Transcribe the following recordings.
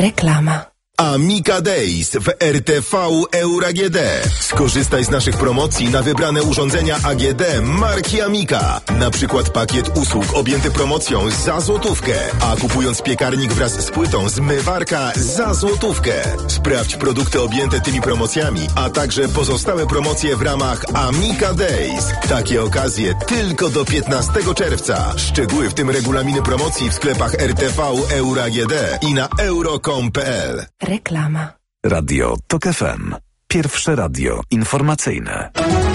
Reklama. Amica Days w RTV Euro AGD. Skorzystaj z naszych promocji na wybrane urządzenia AGD marki Amica. Na przykład pakiet usług objęty promocją za złotówkę, a kupując piekarnik wraz z płytą zmywarka za złotówkę. Sprawdź produkty objęte tymi promocjami, a także pozostałe promocje w ramach Amica Days. Takie okazje tylko do 15 czerwca. Szczegóły, w tym regulaminy promocji w sklepach RTV Euro AGD i na euro.com.pl. Reklama. Radio TOK FM. Pierwsze radio informacyjne.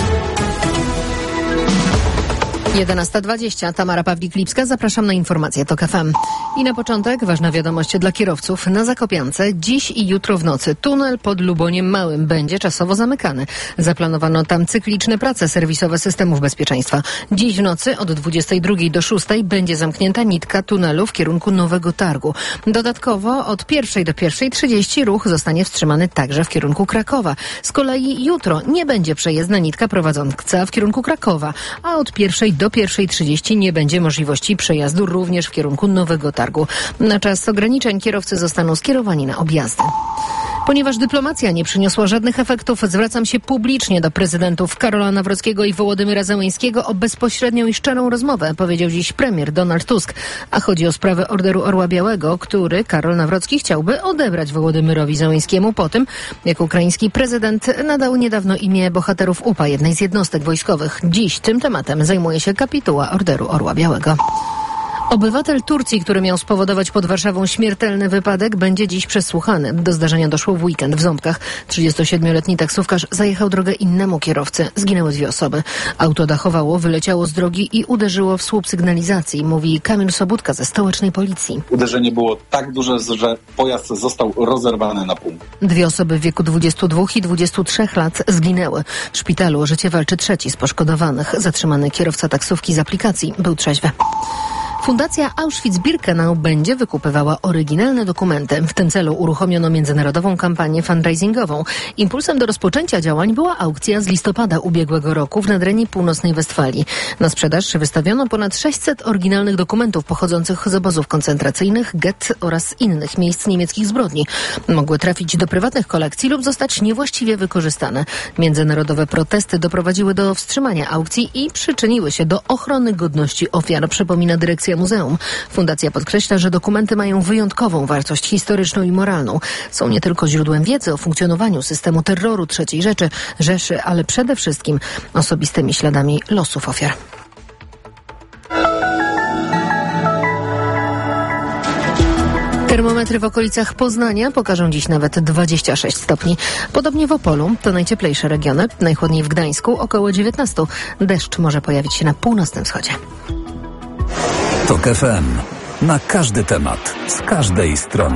11:20. Tamara Pawlik-Lipska. Zapraszam na informacje TOK FM. I na początek ważna wiadomość dla kierowców. Na Zakopiance dziś i jutro w nocy tunel pod Luboniem Małym będzie czasowo zamykany. Zaplanowano tam cykliczne prace serwisowe systemów bezpieczeństwa. Dziś w nocy od 22 do 6 będzie zamknięta nitka tunelu w kierunku Nowego Targu. Dodatkowo od 1 do 1:30 ruch zostanie wstrzymany także w kierunku Krakowa. Z kolei jutro nie będzie przejezdna nitka prowadząca w kierunku Krakowa, a od 1 do 1:30 nie będzie możliwości przejazdu również w kierunku Nowego Targu. Na czas ograniczeń kierowcy zostaną skierowani na objazdy. Ponieważ dyplomacja nie przyniosła żadnych efektów, zwracam się publicznie do prezydentów Karola Nawrockiego i Wołodymyra Zełenskiego o bezpośrednią i szczerą rozmowę, powiedział dziś premier Donald Tusk. A chodzi o sprawę Orderu Orła Białego, który Karol Nawrocki chciałby odebrać Wołodymyrowi Zełenskiemu po tym, jak ukraiński prezydent nadał niedawno imię bohaterów UPA, jednej z jednostek wojskowych. Dziś tym tematem zajmuje się kapituła Orderu Orła Białego. Obywatel Turcji, który miał spowodować pod Warszawą śmiertelny wypadek, będzie dziś przesłuchany. Do zdarzenia doszło w weekend w Ząbkach. 37-letni taksówkarz zajechał drogę innemu kierowcy. Zginęły 2 osoby. Auto dachowało, wyleciało z drogi i uderzyło w słup sygnalizacji, mówi Kamil Sobudka ze stołecznej policji. Uderzenie było tak duże, że pojazd został rozerwany na pół. 2 osoby w wieku 22 i 23 lat zginęły. W szpitalu o życie walczy 3 z poszkodowanych. Zatrzymany kierowca taksówki z aplikacji był trzeźwy. Fundacja Auschwitz-Birkenau będzie wykupywała oryginalne dokumenty. W tym celu uruchomiono międzynarodową kampanię fundraisingową. Impulsem do rozpoczęcia działań była aukcja z listopada ubiegłego roku w Nadrenii Północnej Westfalii. Na sprzedaż wystawiono ponad 600 oryginalnych dokumentów pochodzących z obozów koncentracyjnych, gett oraz innych miejsc niemieckich zbrodni. Mogły trafić do prywatnych kolekcji lub zostać niewłaściwie wykorzystane. Międzynarodowe protesty doprowadziły do wstrzymania aukcji i przyczyniły się do ochrony godności ofiar, przypomina dyrekcja muzeum. Fundacja podkreśla, że dokumenty mają wyjątkową wartość historyczną i moralną. Są nie tylko źródłem wiedzy o funkcjonowaniu systemu terroru III Rzeszy, ale przede wszystkim osobistymi śladami losów ofiar. Termometry w okolicach Poznania pokażą dziś nawet 26 stopni. Podobnie w Opolu, to najcieplejsze regiony. Najchłodniej w Gdańsku około 19. Deszcz może pojawić się na północnym wschodzie. TOK FM. Na każdy temat, z każdej strony.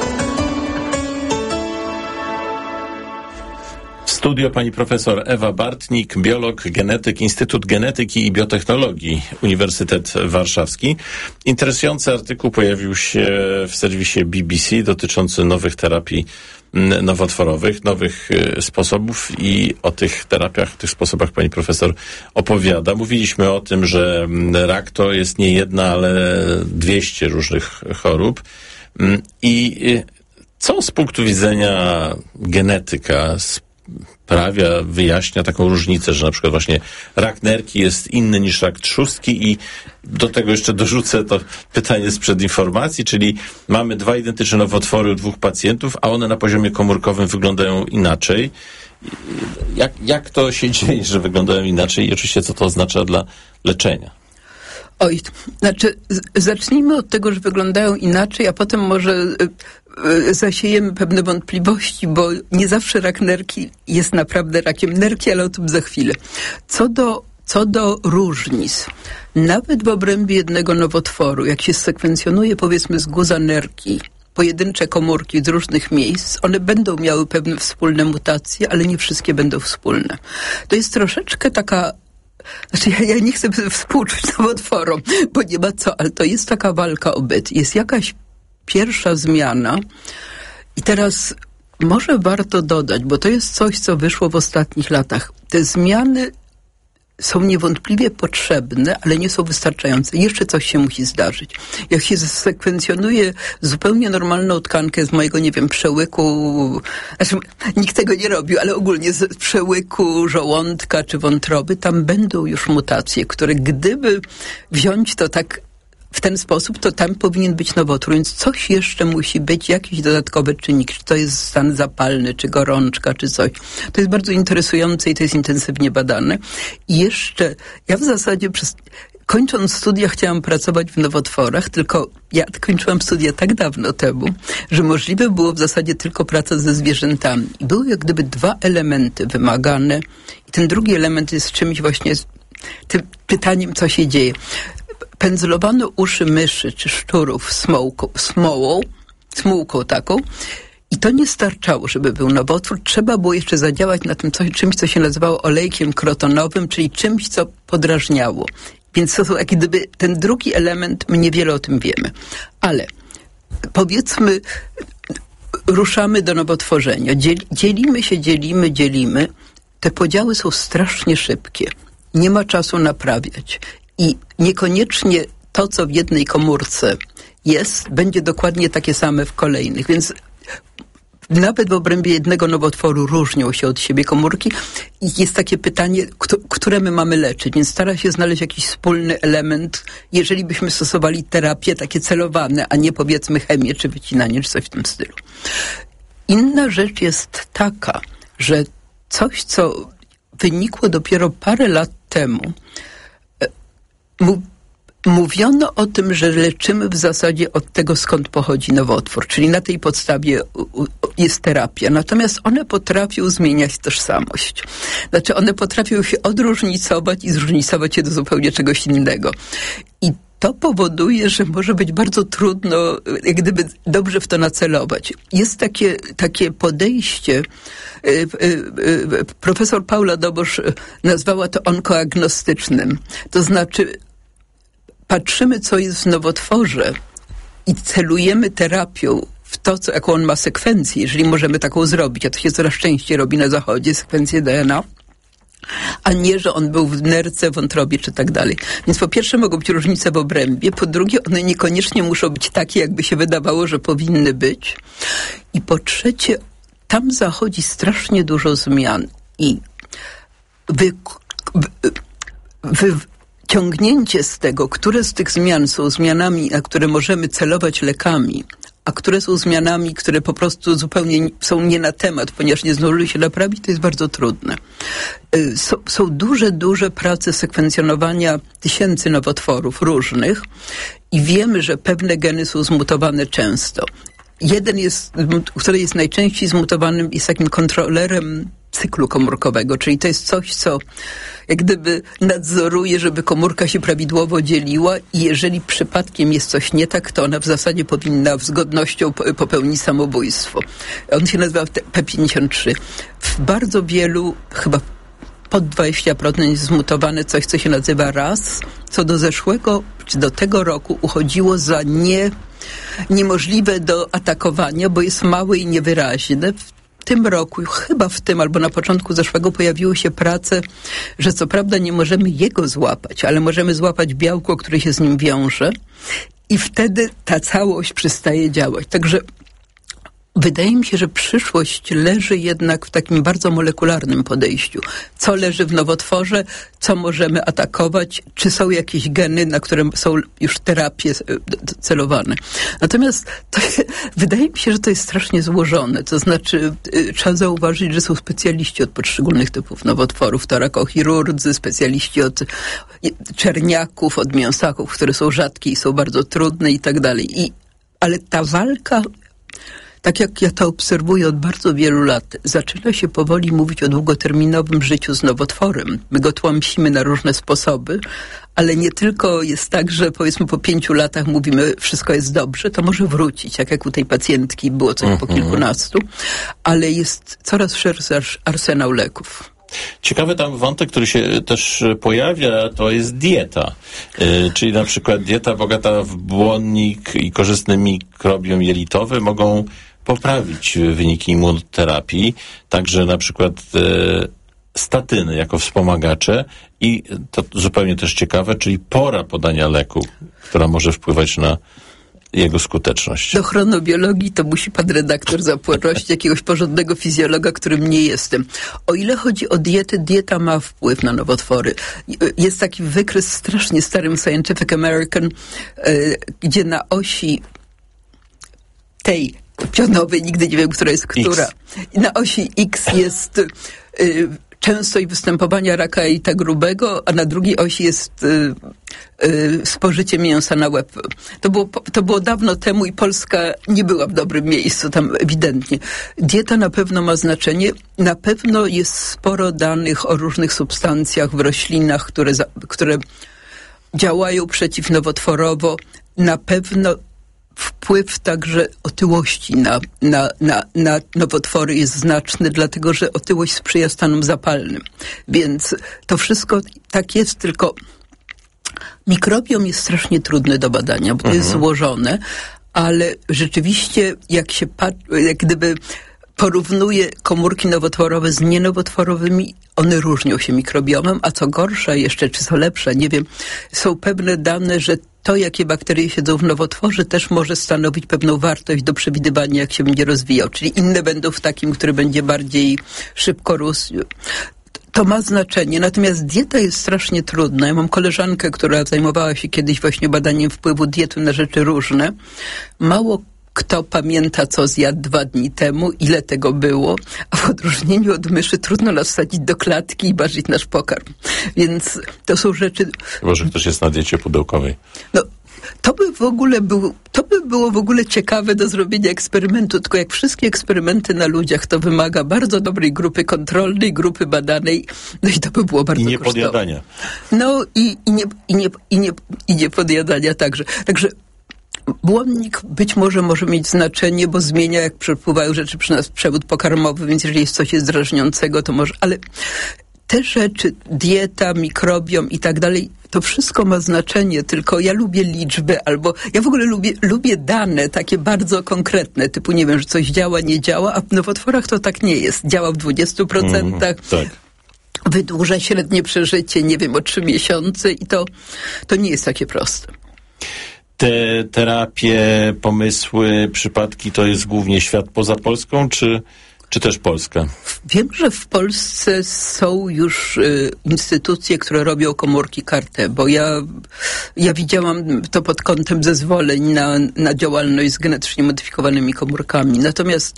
W studio pani profesor Ewa Bartnik, biolog, genetyk, Instytut Genetyki i Biotechnologii, Uniwersytet Warszawski. Interesujący artykuł pojawił się w serwisie BBC dotyczący nowych terapii nowotworowych, nowych sposobów i o tych terapiach, tych sposobach pani profesor opowiada. Mówiliśmy o tym, że rak to jest nie jedna, ale 200 różnych chorób. I co z punktu widzenia genetyka wyjaśnia taką różnicę, że na przykład właśnie rak nerki jest inny niż rak trzustki i do tego jeszcze dorzucę to pytanie sprzed informacji, czyli mamy 2 identyczne nowotwory u 2 pacjentów, a one na poziomie komórkowym wyglądają inaczej. Jak to się dzieje, że wyglądają inaczej i oczywiście co to oznacza dla leczenia? Zacznijmy od tego, że wyglądają inaczej, a potem może zasiejemy pewne wątpliwości, bo nie zawsze rak nerki jest naprawdę rakiem nerki, ale o tym za chwilę. Co do różnic, nawet w obrębie jednego nowotworu, jak się sekwencjonuje powiedzmy z guza nerki, pojedyncze komórki z różnych miejsc, one będą miały pewne wspólne mutacje, ale nie wszystkie będą wspólne. To jest troszeczkę taka ja nie chcę współczuć nowotworom, bo nie ma co, ale to jest taka walka o byt. Jest jakaś pierwsza zmiana i teraz może warto dodać, bo to jest coś, co wyszło w ostatnich latach. Te zmiany są niewątpliwie potrzebne, ale nie są wystarczające. Jeszcze coś się musi zdarzyć. Jak się sekwencjonuje zupełnie normalną tkankę z mojego, przełyku, nikt tego nie robił, ale ogólnie z przełyku żołądka czy wątroby, tam będą już mutacje, które gdyby wziąć to tak w ten sposób, to tam powinien być nowotwór, więc coś jeszcze musi być, jakiś dodatkowy czynnik, czy to jest stan zapalny, czy gorączka, czy coś. To jest bardzo interesujące i to jest intensywnie badane. I jeszcze, ja w zasadzie kończąc studia chciałam pracować w nowotworach, tylko ja kończyłam studia tak dawno temu, że możliwe było w zasadzie tylko praca ze zwierzętami. I były jak gdyby dwa elementy wymagane i ten drugi element jest czymś właśnie, tym pytaniem, co się dzieje. Pędzlowano uszy myszy czy szczurów smułką taką i to nie starczało, żeby był nowotwór. Trzeba było jeszcze zadziałać na tym czymś, co się nazywało olejkiem krotonowym, czyli czymś, co podrażniało. Więc to są jak gdyby ten drugi element, my niewiele o tym wiemy. Ale powiedzmy, ruszamy do nowotworzenia. Dzielimy. Te podziały są strasznie szybkie. Nie ma czasu naprawiać. I niekoniecznie to, co w jednej komórce jest, będzie dokładnie takie same w kolejnych. Więc nawet w obrębie jednego nowotworu różnią się od siebie komórki i jest takie pytanie, które my mamy leczyć. Więc stara się znaleźć jakiś wspólny element, jeżeli byśmy stosowali terapie takie celowane, a nie powiedzmy chemię, czy wycinanie, czy coś w tym stylu. Inna rzecz jest taka, że coś, co wynikło dopiero parę lat temu, mówiono o tym, że leczymy w zasadzie od tego, skąd pochodzi nowotwór, czyli na tej podstawie jest terapia. Natomiast one potrafią zmieniać tożsamość. Znaczy one potrafią się odróżnicować i zróżnicować się do zupełnie czegoś innego. I to powoduje, że może być bardzo trudno, jak gdyby dobrze w to nacelować. Jest takie podejście, profesor Paula Dobosz nazwała to onkoagnostycznym. To znaczy patrzymy, co jest w nowotworze i celujemy terapią w to, jaką on ma sekwencję, jeżeli możemy taką zrobić, a to się coraz częściej robi na zachodzie, sekwencję DNA, a nie, że on był w nerce, wątrobie czy tak dalej. Więc po pierwsze mogą być różnice w obrębie, po drugie one niekoniecznie muszą być takie, jakby się wydawało, że powinny być. I po trzecie, tam zachodzi strasznie dużo zmian i wyciągnięcie z tego, które z tych zmian są zmianami, na które możemy celować lekami, a które są zmianami, które po prostu zupełnie są nie na temat, ponieważ nie zdążyły się naprawić, to jest bardzo trudne. Są duże prace sekwencjonowania tysięcy nowotworów różnych i wiemy, że pewne geny są zmutowane często. Jeden który jest najczęściej zmutowanym, jest takim kontrolerem cyklu komórkowego, czyli to jest coś, co jak gdyby nadzoruje, żeby komórka się prawidłowo dzieliła i jeżeli przypadkiem jest coś nie tak, to ona w zasadzie powinna z godnością popełnić samobójstwo. On się nazywa P53. W bardzo wielu, chyba pod 20% jest zmutowane coś, co się nazywa RAS, co do zeszłego, czy do tego roku uchodziło za niemożliwe do atakowania, bo jest małe i niewyraźne. W tym roku, chyba w tym albo na początku zeszłego pojawiły się prace, że co prawda nie możemy jego złapać, ale możemy złapać białko, które się z nim wiąże i wtedy ta całość przestaje działać. Także wydaje mi się, że przyszłość leży jednak w takim bardzo molekularnym podejściu. Co leży w nowotworze, co możemy atakować, czy są jakieś geny, na które są już terapie celowane. Natomiast wydaje mi się, że to jest strasznie złożone. To znaczy trzeba zauważyć, że są specjaliści od poszczególnych typów nowotworów, torakochirurdzy, specjaliści od czerniaków, od mięsaków, które są rzadkie i są bardzo trudne i tak dalej. Ale ta walka, tak jak ja to obserwuję od bardzo wielu lat, zaczyna się powoli mówić o długoterminowym życiu z nowotworem. My go tłamsimy na różne sposoby, ale nie tylko jest tak, że powiedzmy po 5 latach mówimy, wszystko jest dobrze, to może wrócić, jak u tej pacjentki było coś po kilkunastu, ale jest coraz szerszy arsenał leków. Ciekawy tam wątek, który się też pojawia, to jest dieta. Czyli na przykład dieta bogata w błonnik i korzystny mikrobiom jelitowy mogą poprawić wyniki immunoterapii. Także na przykład statyny jako wspomagacze i to zupełnie też ciekawe, czyli pora podania leku, która może wpływać na jego skuteczność. Do chronobiologii to musi pan redaktor zaprosić jakiegoś porządnego fizjologa, którym nie jestem. O ile chodzi o dietę, dieta ma wpływ na nowotwory. Jest taki wykres w strasznie starym Scientific American, gdzie na osi tej pionowej, nigdy nie wiem, która jest która. Na osi X jest częstość występowania raka jelita grubego, a na drugiej osi jest spożycie mięsa na łeb. To było dawno temu i Polska nie była w dobrym miejscu tam ewidentnie. Dieta na pewno ma znaczenie. Na pewno jest sporo danych o różnych substancjach w roślinach, które działają przeciwnowotworowo. Na pewno wpływ także otyłości na nowotwory jest znaczny, dlatego że otyłość sprzyja stanom zapalnym. Więc to wszystko tak jest, tylko mikrobiom jest strasznie trudny do badania, bo to jest złożone, ale rzeczywiście jak gdyby porównuje komórki nowotworowe z nienowotworowymi, one różnią się mikrobiomem, a co gorsza jeszcze, czy co lepsze, nie wiem, są pewne dane, że to, jakie bakterie siedzą w nowotworze, też może stanowić pewną wartość do przewidywania, jak się będzie rozwijał. Czyli inne będą w takim, który będzie bardziej szybko rósł. To ma znaczenie, natomiast dieta jest strasznie trudna. Ja mam koleżankę, która zajmowała się kiedyś właśnie badaniem wpływu diety na rzeczy różne. Mało kto pamięta, co zjadł 2 dni temu, ile tego było, a w odróżnieniu od myszy trudno nas wsadzić do klatki i ważyć nasz pokarm. Więc to są rzeczy... Chyba, że ktoś jest na diecie pudełkowej. No, to by było w ogóle ciekawe do zrobienia eksperymentu, tylko jak wszystkie eksperymenty na ludziach, to wymaga bardzo dobrej grupy kontrolnej, grupy badanej, no i to by było bardzo kosztowne. I niepodjadania. No i niepodjadania także. Także błonnik być może mieć znaczenie, bo zmienia, jak przepływają rzeczy przy nas przewód pokarmowy, więc jeżeli jest coś drażniącego, to może... Ale te rzeczy, dieta, mikrobiom i tak dalej, to wszystko ma znaczenie, tylko ja lubię liczby, albo ja w ogóle lubię dane takie bardzo konkretne, typu nie wiem, że coś działa, nie działa, a w nowotworach to tak nie jest. Działa w 20%. Tak. Wydłuża średnie przeżycie, nie wiem, o 3 miesiące i to nie jest takie proste. Te terapie, pomysły, przypadki to jest głównie świat poza Polską, czy też Polska? Wiem, że w Polsce są już instytucje, które robią komórki CAR-T, bo ja widziałam to pod kątem zezwoleń na działalność z genetycznie modyfikowanymi komórkami. Natomiast,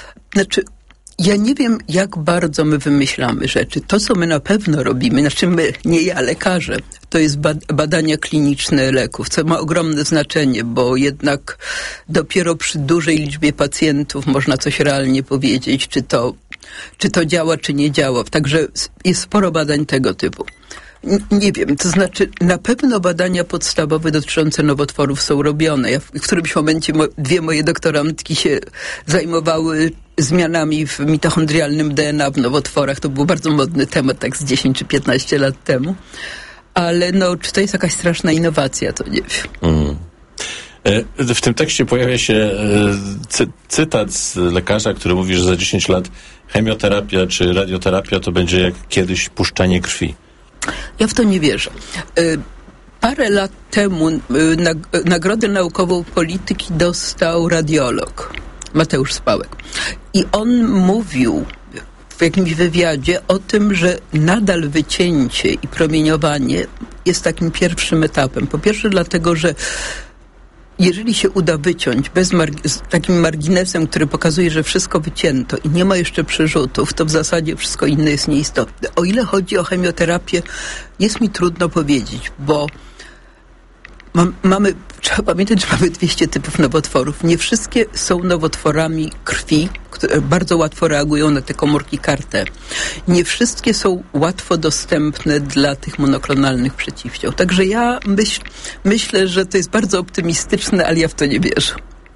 ja nie wiem, jak bardzo my wymyślamy rzeczy. To, co my na pewno robimy, my, nie ja, lekarze, to jest badania kliniczne leków, co ma ogromne znaczenie, bo jednak dopiero przy dużej liczbie pacjentów można coś realnie powiedzieć, czy to działa, czy nie działa. Także jest sporo badań tego typu. Nie wiem, to znaczy na pewno badania podstawowe dotyczące nowotworów są robione. Ja w którymś momencie 2 moje doktorantki się zajmowały zmianami w mitochondrialnym DNA w nowotworach. To był bardzo modny temat, tak z 10 czy 15 lat temu. Ale czy to jest jakaś straszna innowacja, to nie wiem. W tym tekście pojawia się cytat z lekarza, który mówi, że za 10 lat chemioterapia czy radioterapia to będzie jak kiedyś puszczanie krwi. Ja w to nie wierzę. Parę lat temu Nagrodę Naukową Polityki dostał radiolog Mateusz Spałek. I on mówił w jakimś wywiadzie o tym, że nadal wycięcie i promieniowanie jest takim pierwszym etapem. Po pierwsze dlatego, że jeżeli się uda wyciąć z takim marginesem, który pokazuje, że wszystko wycięto i nie ma jeszcze przerzutów, to w zasadzie wszystko inne jest nieistotne. O ile chodzi o chemioterapię, jest mi trudno powiedzieć, bo trzeba pamiętać, że mamy 200 typów nowotworów. Nie wszystkie są nowotworami krwi, które bardzo łatwo reagują na te komórki CAR-T. Nie wszystkie są łatwo dostępne dla tych monoklonalnych przeciwciał. Także ja myślę, że to jest bardzo optymistyczne, ale ja w to nie wierzę.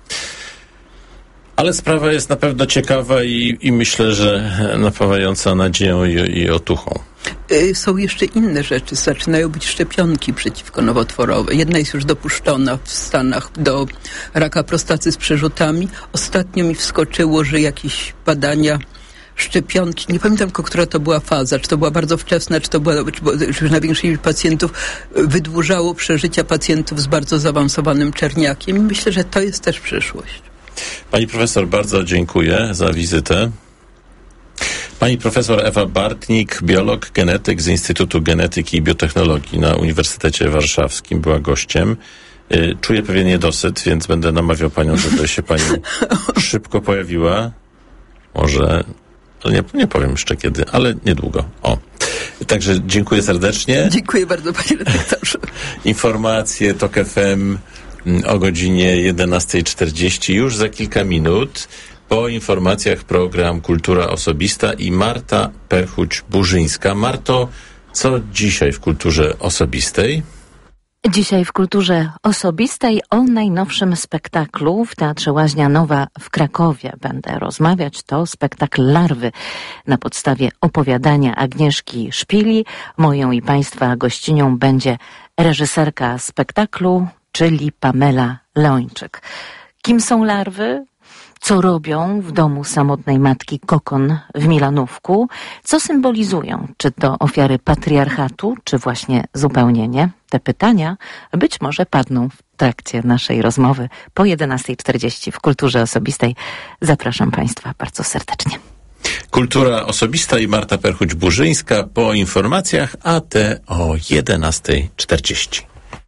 Ale sprawa jest na pewno ciekawa i myślę, że napawająca nadzieją i otuchą. Są jeszcze inne rzeczy. Zaczynają być szczepionki przeciwko nowotworowe. Jedna jest już dopuszczona w Stanach do raka prostaty z przerzutami. Ostatnio mi wskoczyło, że jakieś badania szczepionki, nie pamiętam tylko, która to była faza, czy to była bardzo wczesna, czy już na większej liczbie pacjentów, wydłużało przeżycia pacjentów z bardzo zaawansowanym czerniakiem. I myślę, że to jest też przyszłość. Pani profesor, bardzo dziękuję za wizytę. Pani profesor Ewa Bartnik, biolog, genetyk z Instytutu Genetyki i Biotechnologii na Uniwersytecie Warszawskim, była gościem. Czuję pewien niedosyt, więc będę namawiał panią, żeby się pani szybko pojawiła. Może, nie powiem jeszcze kiedy, ale niedługo. Także dziękuję serdecznie. Dziękuję bardzo, panie redaktorze. Informacje TOK FM o godzinie 11:40 już za kilka minut. Po informacjach program Kultura Osobista i Marta Perchuć-Burzyńska. Marto, co dzisiaj w Kulturze Osobistej? Dzisiaj w Kulturze Osobistej o najnowszym spektaklu w Teatrze Łaźnia Nowa w Krakowie będę rozmawiać. To spektakl Larwy na podstawie opowiadania Agnieszki Szpili. Moją i państwa gościnią będzie reżyserka spektaklu, czyli Pamela Leończyk. Kim są larwy? Co robią w domu samotnej matki Kokon w Milanówku? Co symbolizują? Czy to ofiary patriarchatu, czy właśnie zupełnie nie? Te pytania być może padną w trakcie naszej rozmowy po 11:40 w Kulturze Osobistej. Zapraszam państwa bardzo serdecznie. Kultura Osobista i Marta Perchuć-Burzyńska po informacjach, a te o 11:40.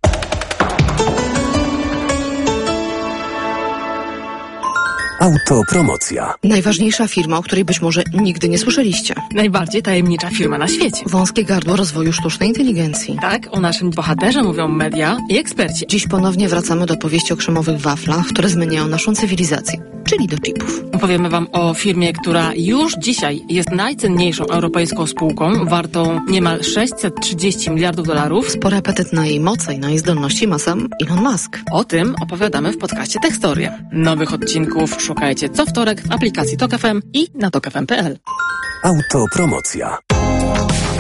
Autopromocja. Najważniejsza firma, o której być może nigdy nie słyszeliście. Najbardziej tajemnicza firma na świecie. Wąskie gardło rozwoju sztucznej inteligencji. Tak, o naszym bohaterze mówią media i eksperci. Dziś ponownie wracamy do opowieści o krzemowych waflach, które zmieniają naszą cywilizację, czyli do chipów. Opowiemy wam o firmie, która już dzisiaj jest najcenniejszą europejską spółką, wartą niemal 630 miliardów dolarów. Spory apetyt na jej moce i na jej zdolności ma sam Elon Musk. O tym opowiadamy w podcaście Tekstoria. Nowych odcinków szukajcie co wtorek w aplikacji TOK FM i na tokfm.pl. Autopromocja.